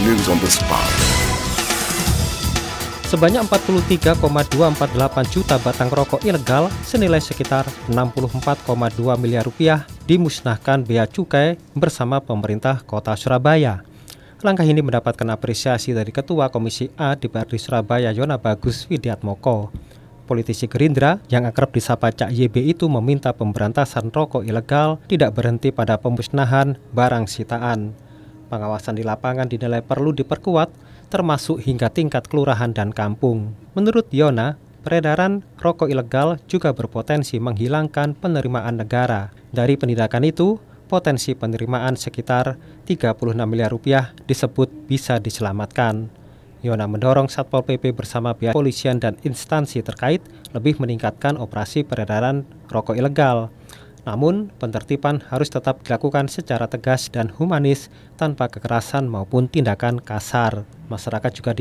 news on the spot. Sebanyak 43,248 juta batang rokok ilegal senilai sekitar 64,2 miliar rupiah dimusnahkan Bea Cukai bersama pemerintah Kota Surabaya. Langkah ini mendapatkan apresiasi dari Ketua Komisi A DPRD Surabaya Yona Bagus Widiatmoko. Politisi Gerindra yang akrab disapa Cak YB itu meminta pemberantasan rokok ilegal tidak berhenti pada pemusnahan barang sitaan. Pengawasan di lapangan dinilai perlu diperkuat, termasuk hingga tingkat kelurahan dan kampung. Menurut Yona, peredaran rokok ilegal juga berpotensi menghilangkan penerimaan negara. Dari penindakan itu, potensi penerimaan sekitar 36 miliar rupiah disebut bisa diselamatkan. Yona mendorong Satpol PP bersama pihak polisian dan instansi terkait lebih meningkatkan operasi peredaran rokok ilegal. Namun, penertiban harus tetap dilakukan secara tegas dan humanis tanpa kekerasan maupun tindakan kasar. Masyarakat juga